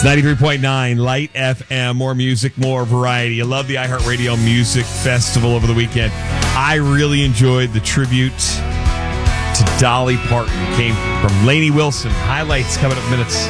It's 93.9 Light FM. More music, more variety. I love the iHeartRadio Music Festival over the weekend. I really enjoyed the tribute to Dolly Parton. Came from Lainey Wilson. Highlights coming up in minutes.